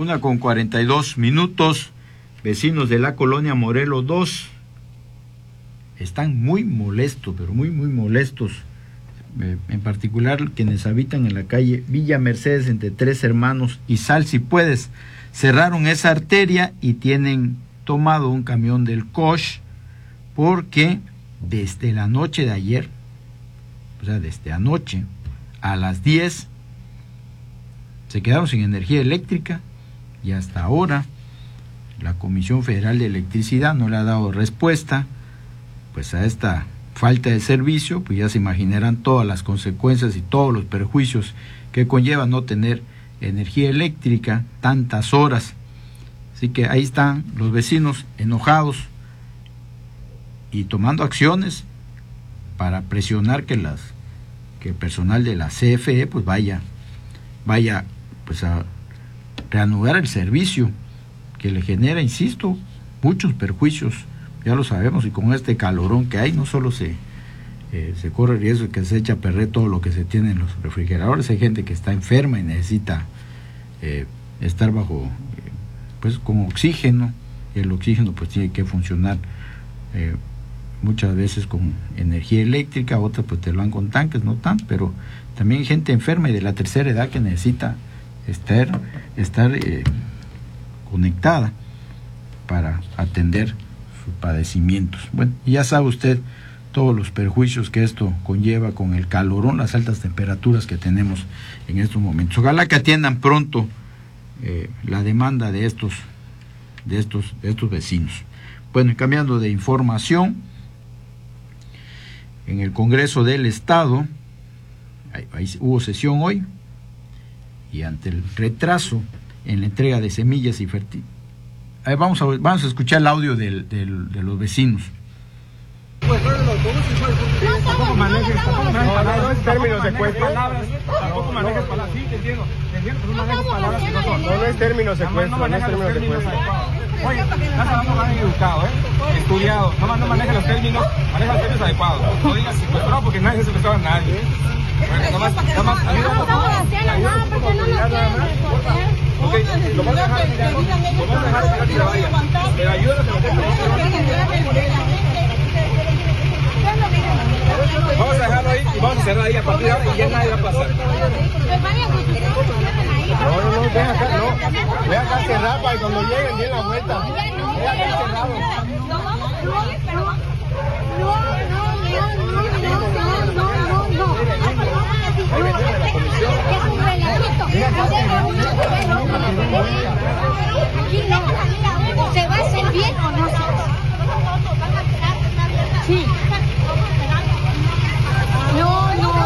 1:42. Vecinos de la colonia Morelos 2 están muy molestos, pero muy molestos. En particular quienes habitan en la calle Villa Mercedes entre Tres Hermanos y Sal Si Puedes. Cerraron esa arteria y tienen tomado un camión del COSH porque desde la noche de ayer, o sea, desde anoche a las 10, se quedaron sin energía eléctrica y hasta ahora la Comisión Federal de Electricidad no le ha dado respuesta pues a esta falta de servicio. Pues ya se imaginarán todas las consecuencias y todos los perjuicios que conlleva no tener energía eléctrica tantas horas. Así que ahí están los vecinos enojados y tomando acciones para presionar que el personal de la CFE pues vaya pues a reanudar el servicio que le genera, insisto, muchos perjuicios. Ya lo sabemos, y con este calorón que hay, no solo se corre el riesgo de que se eche a perder todo lo que se tiene en los refrigeradores. Hay gente que está enferma y necesita estar bajo, pues con oxígeno, y el oxígeno pues tiene que funcionar muchas veces con energía eléctrica, otras pues te lo dan con tanques, no tanto, pero también hay gente enferma y de la tercera edad que necesita estar conectada para atender sus padecimientos. Bueno, ya sabe usted todos los perjuicios que esto conlleva con el calorón, las altas temperaturas que tenemos en estos momentos. Ojalá que atiendan pronto la demanda de estos vecinos. Bueno, y cambiando de información, en el Congreso del Estado ahí hubo sesión hoy, y ante el retraso en la entrega de semillas y vamos a escuchar el audio de los vecinos. Tampoco manejes términos de cuesta. Tampoco manejes palabras. Sí, te entiendo. No manejes palabras que no son. No es términos de cuesta. No manejes los términos adecuados. Oye, vamos a educado, estudiado. No manejes los términos, maneja los términos adecuados. No digas secuestrado porque nadie se secuestrado a nadie. Bueno, nada más, ayúdanos. Ok, lo vas a dejar que se vaya. Pero ayúdanos a meter. Vamos a dejarlo ahí y vamos a cerrar ahí a partir de ahora y ya nadie va a pasar. No, ven acá a cerrar para que cuando lleguen den la vuelta. Ven acá cerrado. ¿Se va a hacer bien o no? Sí. No.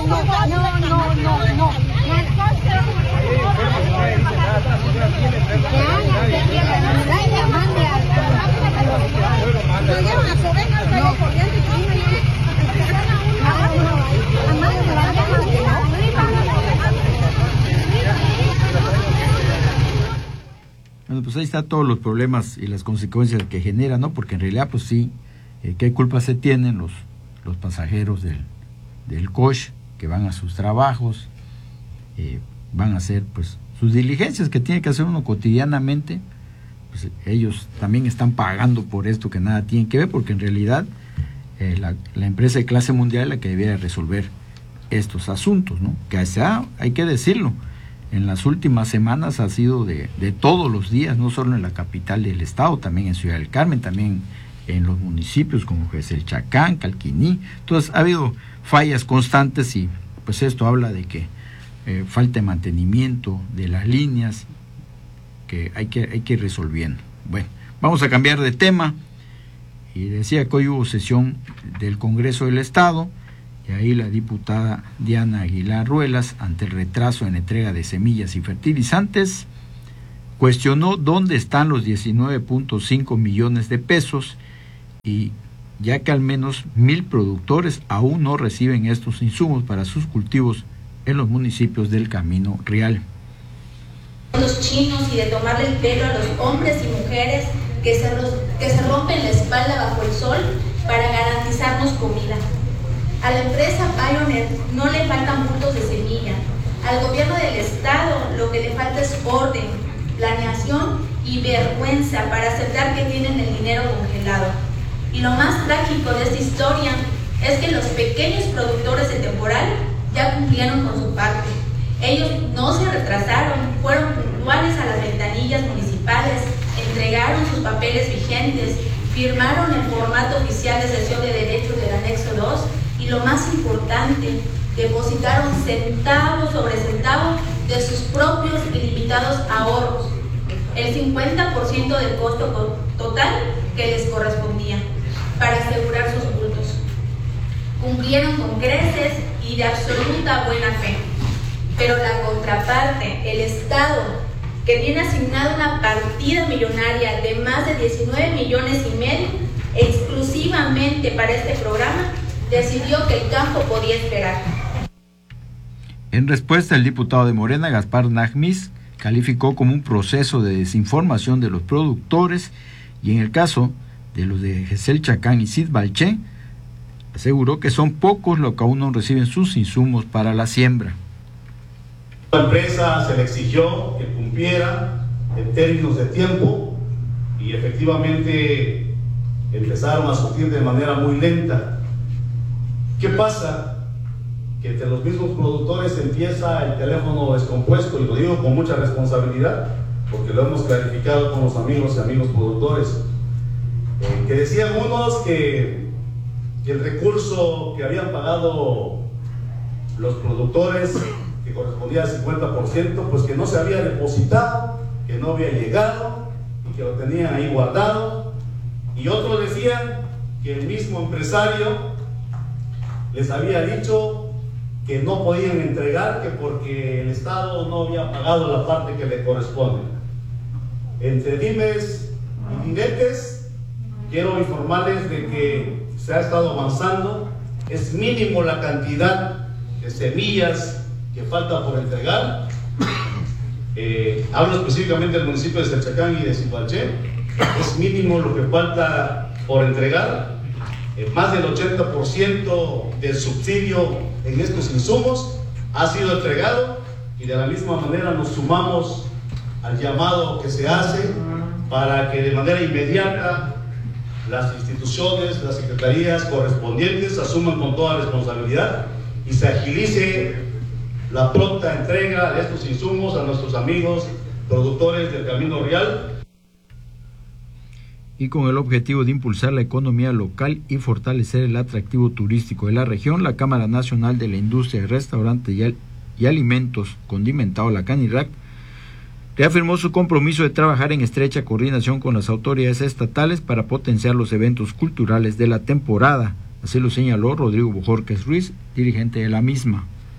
Bueno, pues ahí está todos los problemas y las consecuencias que genera, ¿no? Porque en realidad, pues sí, ¿qué culpa se tienen los pasajeros del COSH que van a sus trabajos, van a hacer pues sus diligencias que tiene que hacer uno cotidianamente? Pues ellos también están pagando por esto que nada tienen que ver, porque en realidad la empresa de clase mundial es la que debiera resolver estos asuntos, ¿no? Que hay que decirlo, en las últimas semanas ha sido de todos los días, no solo en la capital del estado, también en Ciudad del Carmen, también en los municipios como Chacán, Calquiní. Entonces ha habido fallas constantes y pues esto habla de que falta de mantenimiento de las líneas que hay que ir resolviendo. Bueno, vamos a cambiar de tema, y decía que hoy hubo sesión del Congreso del Estado, y ahí la diputada Diana Aguilar Ruelas, ante el retraso en la entrega de semillas y fertilizantes, cuestionó dónde están los 19.5 millones de pesos, y ya que al menos 1,000 productores aún no reciben estos insumos para sus cultivos en los municipios del Camino Real. Los chinos y de tomarle el pelo a los hombres y mujeres que se rompen la espalda bajo el sol para garantizarnos comida. A la empresa Pioneer no le faltan bultos de semilla. Al gobierno del estado lo que le falta es orden. planeación y vergüenza para aceptar que tienen el dinero congelado. Y lo más trágico de esta historia es que los pequeños productores de temporal ya cumplieron con su parte. Ellos no se retrasaron, fueron puntuales a las ventanillas municipales, entregaron sus papeles vigentes, firmaron el formato oficial de cesión de derechos del anexo 2 y lo más importante, depositaron centavo sobre centavo de sus propios ilimitados ahorros, el 50% del costo total que les correspondía, para asegurar sus cultos. Cumplieron con creces y de absoluta buena fe. Pero la contraparte, el Estado, que tiene asignado una partida millonaria de más de 19,5 millones exclusivamente para este programa, decidió que el campo podía esperar. En respuesta, el diputado de Morena, Gaspar Nagmis, calificó como un proceso de desinformación de los productores y en el caso de los de Gesell Chacán y Cid Balché, aseguró que son pocos los que aún no reciben sus insumos para la siembra. La empresa se le exigió que cumpliera en términos de tiempo y efectivamente empezaron a surtir de manera muy lenta. ¿Qué pasa? Que entre los mismos productores empieza el teléfono descompuesto, y lo digo con mucha responsabilidad porque lo hemos clarificado con los amigos y amigos productores, que decían unos que el recurso que habían pagado los productores, que correspondía al 50%, pues que no se había depositado, que no había llegado y que lo tenían ahí guardado, y otros decían que el mismo empresario les había dicho que no podían entregar, que porque el Estado no había pagado la parte que le corresponde. Entre dimes y diretes, quiero informarles de que se ha estado avanzando. Es mínimo la cantidad de semillas que falta por entregar. Hablo específicamente del municipio de Xelchacán y de Cid Balché. Es mínimo lo que falta por entregar. Más del 80% del subsidio en estos insumos ha sido entregado, y de la misma manera nos sumamos al llamado que se hace para que de manera inmediata las instituciones, las secretarías correspondientes asuman con toda responsabilidad y se agilice la pronta entrega de estos insumos a nuestros amigos productores del Camino Real. Y con el objetivo de impulsar la economía local y fortalecer el atractivo turístico de la región, la Cámara Nacional de la Industria de Restaurantes y Alimentos Condimentados, la CANIRAC, reafirmó su compromiso de trabajar en estrecha coordinación con las autoridades estatales para potenciar los eventos culturales de la temporada. Así lo señaló Rodrigo Bojorquez Ruiz, dirigente de la misma.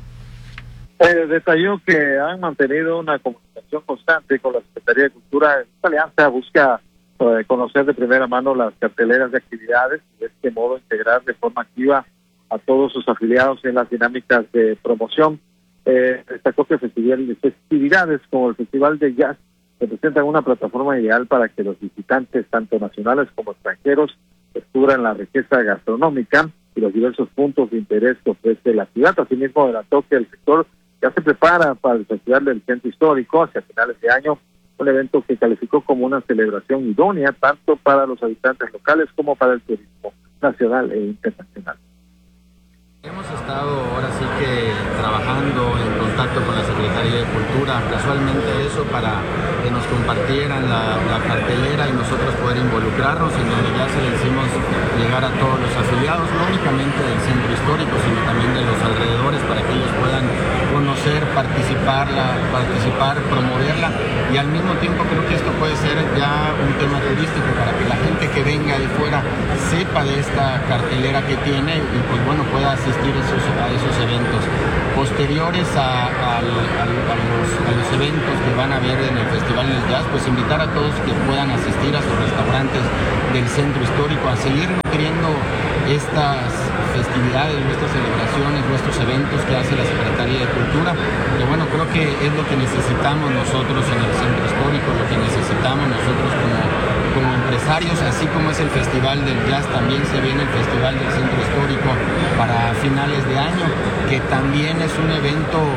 Detalló que han mantenido una comunicación constante con la Secretaría de Cultura. Esta alianza busca conocer de primera mano las carteleras de actividades y de este modo integrar de forma activa a todos sus afiliados en las dinámicas de promoción. Destacó que festividades como el Festival de Jazz representan una plataforma ideal para que los visitantes, tanto nacionales como extranjeros, descubran la riqueza gastronómica y los diversos puntos de interés que ofrece la ciudad. Asimismo, adelantó que el sector ya se prepara para el Festival del Centro Histórico hacia finales de año, un evento que calificó como una celebración idónea tanto para los habitantes locales como para el turismo nacional e internacional. Hemos estado ahora sí que trabajando en contacto con la Secretaría de Cultura, casualmente eso, para que nos compartieran la cartelera y nosotros poder involucrarnos, en donde ya se le hicimos llegar a todos los afiliados, no únicamente del centro histórico, sino también de los alrededores, para que ellos puedan conocer, participar, promoverla, y al mismo tiempo creo que esto puede ser ya un tema turístico para que la gente que venga de fuera sepa de esta cartelera que tiene y pues bueno, pueda asistir a esos eventos. Posteriores a los eventos que van a haber en el Festival del Jazz, pues invitar a todos que puedan asistir a sus restaurantes del centro histórico, a seguir nutriendo estas festividades, nuestras celebraciones, nuestros eventos que hace la Secretaría de Cultura, que bueno, creo que es lo que necesitamos nosotros en el centro histórico, lo que necesitamos nosotros como empresarios, así como es el Festival del Jazz, también se viene el Festival del Centro Histórico para finales de año, que también es un evento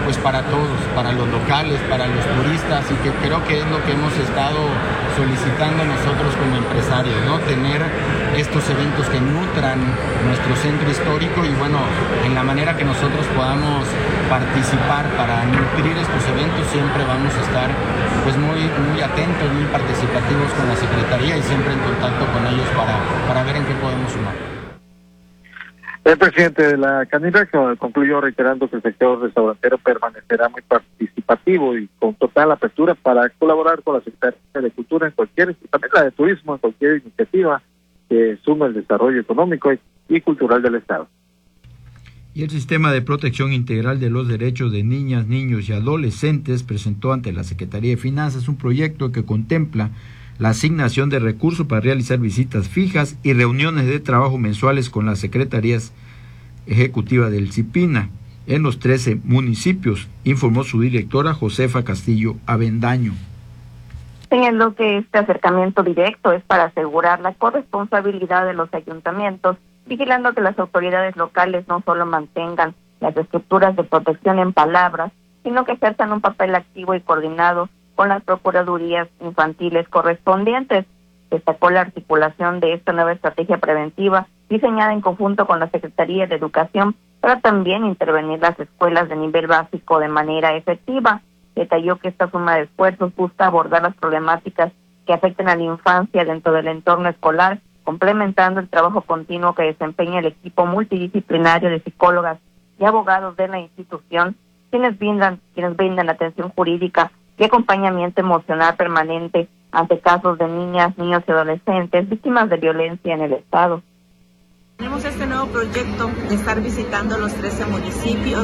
pues para todos, para los locales, para los turistas, y que creo que es lo que hemos estado solicitando nosotros como empresarios, ¿no? Tener estos eventos que nutran nuestro centro histórico, y bueno, en la manera que nosotros podamos participar para nutrir estos eventos, siempre vamos a estar pues muy atentos, muy participativos con la Secretaría y siempre en contacto con ellos para ver en qué podemos sumar. El presidente de la Canirac concluyó reiterando que el sector restaurantero permanecerá muy participativo y con total apertura para colaborar con la Secretaría de Cultura en cualquier, también la de Turismo, en cualquier iniciativa que sume el desarrollo económico y cultural del Estado. Y el Sistema de Protección Integral de los Derechos de Niñas, Niños y Adolescentes presentó ante la Secretaría de Finanzas un proyecto que contempla la asignación de recursos para realizar visitas fijas y reuniones de trabajo mensuales con las secretarías ejecutivas del CIPINA en los 13 municipios, informó su directora Josefa Castillo Avendaño. Señaló que este acercamiento directo es para asegurar la corresponsabilidad de los ayuntamientos, vigilando que las autoridades locales no solo mantengan las estructuras de protección en palabras, sino que ejerzan un papel activo y coordinado con las procuradurías infantiles correspondientes. Destacó la articulación de esta nueva estrategia preventiva diseñada en conjunto con la Secretaría de Educación para también intervenir las escuelas de nivel básico de manera efectiva. Detalló que esta suma de esfuerzos busca abordar las problemáticas que afectan a la infancia dentro del entorno escolar, complementando el trabajo continuo que desempeña el equipo multidisciplinario de psicólogas y abogados de la institución, quienes brindan atención jurídica y acompañamiento emocional permanente ante casos de niñas, niños y adolescentes víctimas de violencia en el Estado. Tenemos este nuevo proyecto de estar visitando los 13 municipios.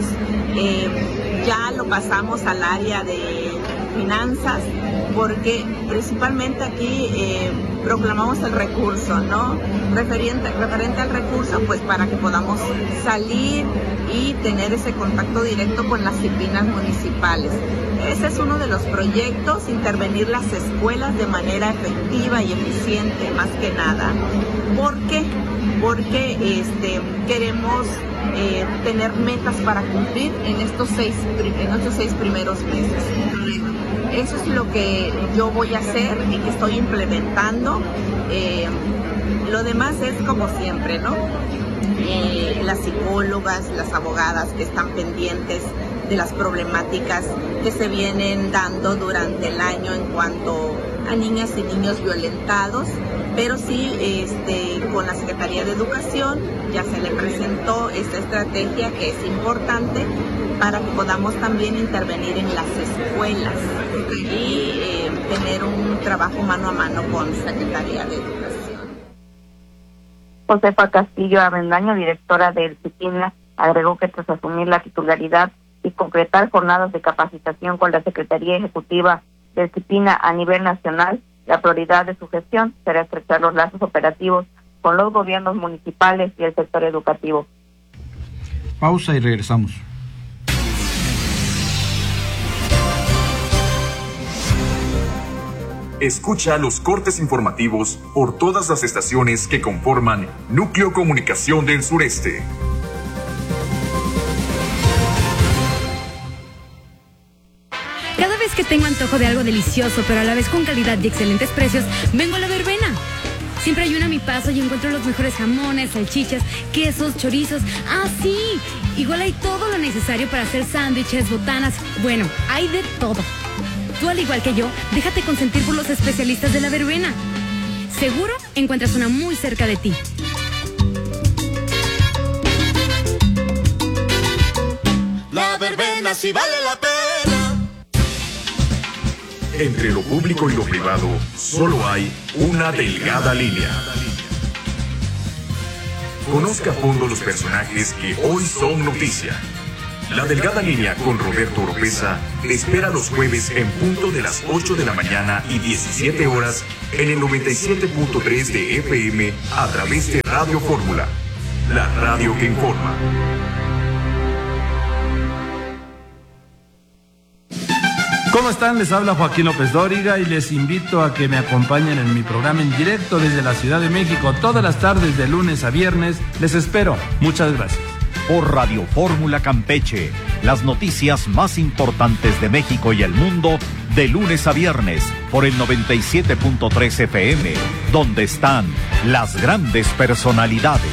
Ya lo pasamos al área de finanzas, porque principalmente aquí proclamamos el recurso, ¿no? Referente al recurso, pues para que podamos salir y tener ese contacto directo con las CIPINAs municipales. Ese es uno de los proyectos, intervenir las escuelas de manera efectiva y eficiente, más que nada. ¿Por qué? Porque queremos tener metas para cumplir en estos seis primeros meses. Eso es lo que yo voy a hacer y que estoy implementando. Lo demás es como siempre, ¿no? Las psicólogas, las abogadas que están pendientes de las problemáticas que se vienen dando durante el año en cuanto a niñas y niños violentados, pero sí con la Secretaría de Educación ya se le presentó esta estrategia que es importante para que podamos también intervenir en las escuelas y tener un trabajo mano a mano con Secretaría de Educación. Josefa Castillo Avendaño, directora del CIPINA, agregó que tras asumir la titularidad y concretar jornadas de capacitación con la Secretaría Ejecutiva del CIPINA a nivel nacional, la prioridad de su gestión será estrechar los lazos operativos con los gobiernos municipales y el sector educativo. Pausa y regresamos. Escucha los cortes informativos por todas las estaciones que conforman Núcleo Comunicación del Sureste. Cada vez que tengo antojo de algo delicioso, pero a la vez con calidad y excelentes precios, vengo a La Verbena. Siempre hay una a mi paso y encuentro los mejores jamones, salchichas, quesos, chorizos. ¡Ah, sí! Igual hay todo lo necesario para hacer sándwiches, botanas. Bueno, hay de todo. Tú, al igual que yo, déjate consentir por los especialistas de La Verbena. Seguro encuentras una muy cerca de ti. La Verbena sí vale la pena. Entre lo público y lo privado, solo hay una delgada línea. Conozca a fondo los personajes que hoy son noticia. La Delgada Línea con Roberto Oropeza te espera los jueves en punto de las 8 de la mañana y 17 horas en el 97.3 de FM a través de Radio Fórmula, la radio que informa. ¿Cómo están? Les habla Joaquín López Dóriga y les invito a que me acompañen en mi programa en directo desde la Ciudad de México todas las tardes de lunes a viernes. Les espero. Muchas gracias. Por Radio Fórmula Campeche, las noticias más importantes de México y el mundo de lunes a viernes por el 97.3 FM, donde están las grandes personalidades.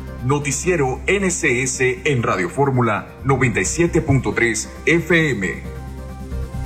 Noticiero NCS en Radio Fórmula 97.3 FM.